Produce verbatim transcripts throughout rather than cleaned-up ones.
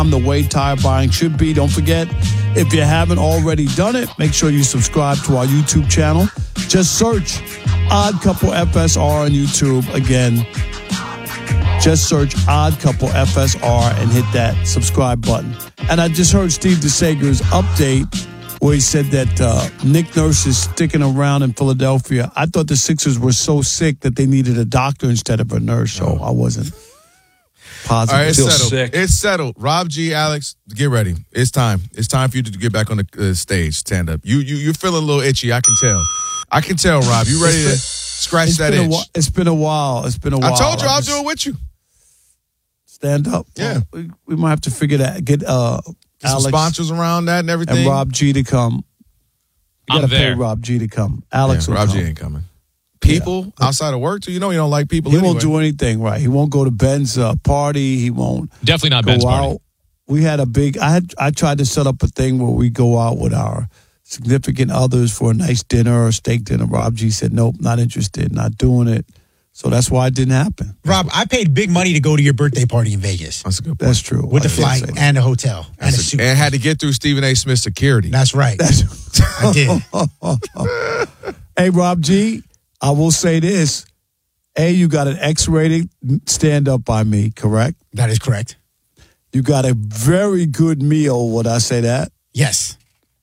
The way tire buying should be. Don't forget, if you haven't already done it, make sure you subscribe to our YouTube channel. Just search Odd Couple F S R on YouTube. Again, just search Odd Couple F S R and hit that subscribe button. And I just heard Steve DeSager's update where he said that uh, Nick Nurse is sticking around in Philadelphia. I thought the Sixers were so sick that they needed a doctor instead of a nurse, so I wasn't positive. All right, it's settled. Sick. It's settled. Rob G, Alex, get ready. It's time. It's time for you to get back on the uh, stage, stand up. You, you, you're feeling a little itchy. I can tell. I can tell, Rob. You ready to scratch it's that been itch? A, it's been a while. It's been a while. I told you I I'll just, do it with you. Stand up. Yeah. Well, we, we might have to figure that. Get uh, Get Alex some sponsors around that and everything. and Rob G to come. You I'm gotta there. pay Rob G to come. Alex Yeah, will Rob come. G ain't coming. People Yeah. outside of work, too. You know you don't like people He anyway. won't do anything right. He won't go to Ben's uh, party. He won't Definitely not go Ben's out. party. We had a big. I had. I tried to set up a thing where we go out with our significant others for a nice dinner or steak dinner. Rob G said, "Nope, not interested. Not doing it." So that's why it didn't happen. Rob, I paid big money to go to your birthday party in Vegas That's a good point. That's true. with I the did flight say that. and a hotel and a That's a- suit. and had to get through Stephen A. Smith's security. That's right. That's- I did. Hey, Rob G, I will say this. A, you got an X-rated stand-up by me, correct? That is correct. You got a very good meal, would I say that? Yes.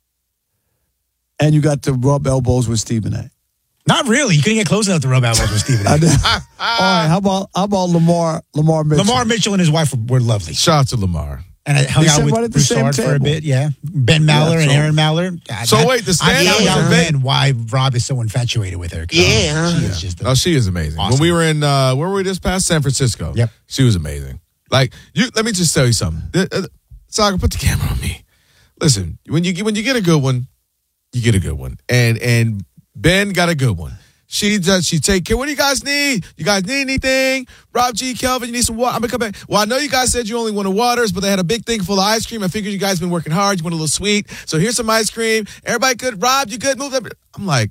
And you got to rub elbows with Stephen A. Not really. You couldn't get close enough to rub elbows with Stephen A. I did. All right, how about how about Lamar Lamar Mitchell? Lamar Mitchell and his wife were, were lovely. Shout out to Lamar. And I hung They out sat with right at the same Broussard for a table. bit, yeah. Ben Maller Yeah, and so- Aaron Maller. Uh, So that- wait, the I stand-up found was out in then why Rob is so infatuated with her. Yeah. She is just a, Oh, she is amazing. Awesome. When we were in, uh, where were we just past? San Francisco. Yep. She was amazing. Like, you. Let me just tell you something. Uh, uh, Saga, put the camera on me. Listen, when you when you get a good one, you get a good one. And and Ben got a good one. She does. She take care. What do you guys need? You guys need anything? Rob G, Kelvin, you need some water? I'm gonna come back. Well, I know you guys said you only wanted waters, but they had a big thing full of ice cream. I figured you guys been working hard. You want a little sweet, so here's some ice cream. Everybody good? Rob, you good? Move that. I'm like,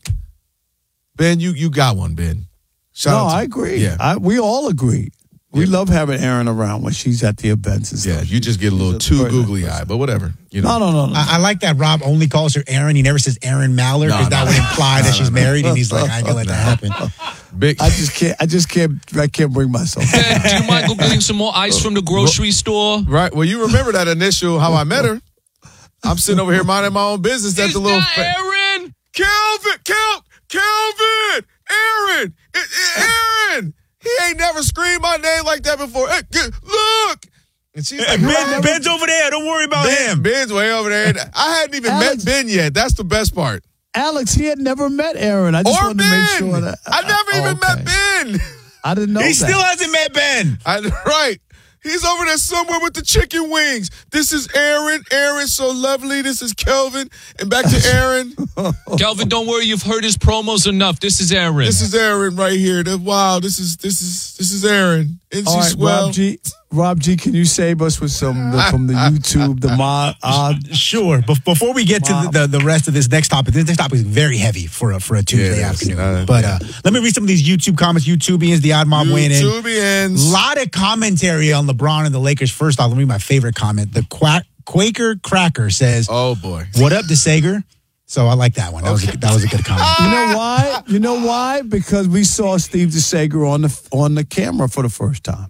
Ben, you you got one, Ben. Shout No, out to- I agree. Yeah. I, we all agree. We Yeah. love having Aaron around when she's at the events and Yeah, stuff. you just get a little She's a too very googly nice eyed, person. but whatever. You know. No, no, no, no. I, I like that Rob only calls her Aaron. He never says Aaron Maller because No, that no. would imply that No, she's no, no. married. And he's like, I ain't gonna let that happen. Big. I just can't. I just can't. I can't bring myself. Ben, do you mind go getting some more ice from the grocery store? Right. Well, you remember that initial how I met her. I'm sitting over here minding my own business. That's Is a little. that Aaron? Kelvin, Kel, Kelvin, Aaron, it, it, Aaron. He ain't never screamed my name like that before. Hey, g- look. And she's like, Ben, Ben's over there. Don't worry about Ben, him. Ben's way over there. I hadn't even Alex- met Ben yet. That's the best part. Alex, he had never met Aaron. I just Or wanted Ben. to make sure that I never Oh, even okay. met Ben. I didn't know He that. still hasn't met Ben. I, right. He's over there somewhere with the chicken wings. This is Aaron. Aaron's so lovely. This is Kelvin. And back to Aaron. Kelvin, don't worry. You've heard his promos enough. This is Aaron. This is Aaron right here. The- Wow, this is this is this is Aaron. Isn't All she right, swell? Rob G. Rob G, can you save us with some the, from the YouTube, the mod? Odd? Sure. Be- before we get to the, the, the rest of this next topic, this next topic is very heavy for a, for a Tuesday Yeah, it is. afternoon. Uh, but yeah. uh, let me read some of these YouTube comments. YouTubians, the Odd Mob weighing in. YouTubians. Lot of commentary on LeBron and the Lakers. First off, let me read my favorite comment. The Quack, Quaker Cracker says, Oh boy. "What up, DeSager?" So I like that one. That was a, that was a good comment. You know why? You know why? Because we saw Steve DeSager on the on the camera for the first time.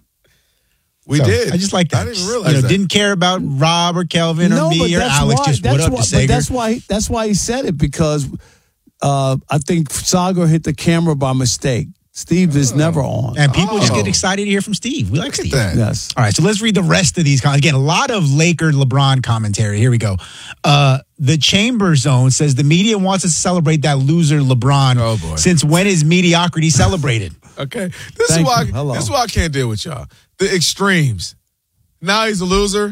We So, did. I just like that. I didn't realize you know, that. Didn't care about Rob or Kelvin or no, but me or that's Alex. why. Just that's what up, why, DeSager? But that's why. That's why he said it because uh, I think Saga hit the camera by mistake. Steve is never on. And people just Oh. get excited to hear from Steve. We like Look at Steve. that. Yes. All right, so let's read the rest of these comments. Again, a lot of Laker LeBron commentary. Here we go. Uh, the Chamber Zone says the media wants us to celebrate that loser LeBron. Oh, boy. Since when is mediocrity celebrated? Okay. This Thank is why you. Hello. this is why I can't deal with y'all. The extremes. Now he's a loser.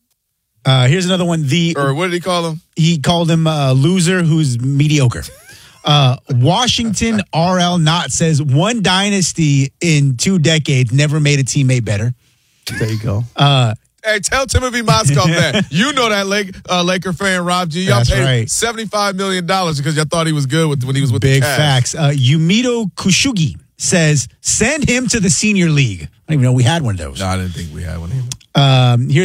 Uh, here's another one. The Or what did he call him? he called him a loser who's mediocre. Uh, Washington R L Knott says one dynasty in two decades never made a teammate better. There you go. Uh, Hey, tell Timothy Mozgov that. You know that Lake, uh, Laker fan, Rob G. Y'all That's paid right. seventy-five million dollars because y'all thought he was good with, when he was with Big the Cavs. facts. Uh, Yumito Kushugi says send him to the senior league. I don't even know we had one of those. No, I didn't think we had one either. Um, here